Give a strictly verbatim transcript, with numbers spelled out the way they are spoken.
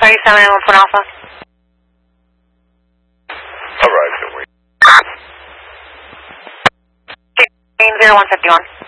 thirty-seven and one point alpha. All right, then we. zero one fifty one.